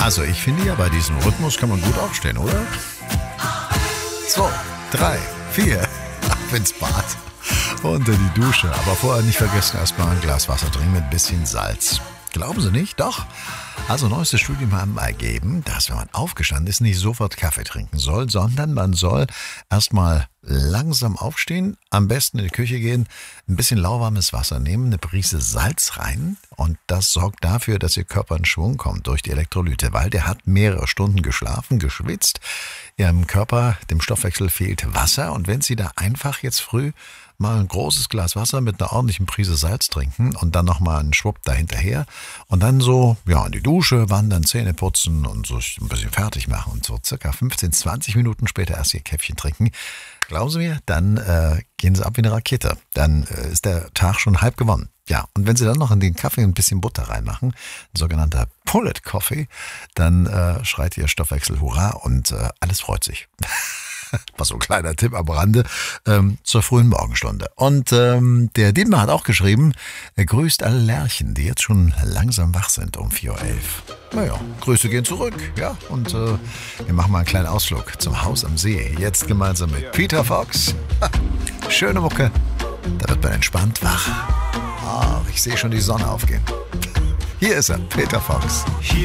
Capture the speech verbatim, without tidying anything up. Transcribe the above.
Also ich finde ja, bei diesem Rhythmus kann man gut aufstehen, oder? Zwei, drei, vier, ab ins Bad, unter die Dusche. Aber vorher nicht vergessen, erstmal ein Glas Wasser trinken mit ein bisschen Salz. Glauben Sie nicht? Doch. Also neueste Studien haben ergeben, dass wenn man aufgestanden ist, nicht sofort Kaffee trinken soll, sondern man soll erstmal langsam aufstehen, am besten in die Küche gehen, ein bisschen lauwarmes Wasser nehmen, eine Prise Salz rein und das sorgt dafür, dass Ihr Körper in Schwung kommt durch die Elektrolyte, weil der hat mehrere Stunden geschlafen, geschwitzt, Ihrem Körper, dem Stoffwechsel fehlt Wasser und wenn Sie da einfach jetzt früh mal ein großes Glas Wasser mit einer ordentlichen Prise Salz trinken und dann nochmal einen Schwupp dahinterher und dann so, ja, in die Dusche wandern, Zähne putzen und so ein bisschen fertig machen und so circa fünfzehn, zwanzig Minuten später erst Ihr Käffchen trinken. Glauben Sie mir, dann äh, gehen Sie ab wie eine Rakete. Dann äh, ist der Tag schon halb gewonnen. Ja, und wenn Sie dann noch in den Kaffee ein bisschen Butter reinmachen, ein sogenannter Pullet Coffee, dann äh, schreit Ihr Stoffwechsel Hurra und äh, alles freut sich. War so ein kleiner Tipp am Rande ähm, zur frühen Morgenstunde. Und ähm, der Dietmar hat auch geschrieben, er grüßt alle Lerchen, die jetzt schon langsam wach sind um vier Uhr elf. Naja, Grüße gehen zurück, ja. Und äh, wir machen mal einen kleinen Ausflug zum Haus am See. Jetzt gemeinsam mit Peter Fox. Schöne Mucke, da wird man entspannt wach. Ah, ich sehe schon die Sonne aufgehen. Hier ist er, Peter Fox. Hier